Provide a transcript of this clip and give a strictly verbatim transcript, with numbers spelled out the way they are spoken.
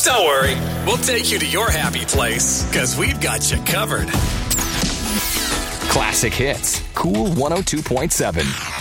Don't worry, we'll take you to your happy place because we've got you covered. Classic Hits, Cool one oh two point seven.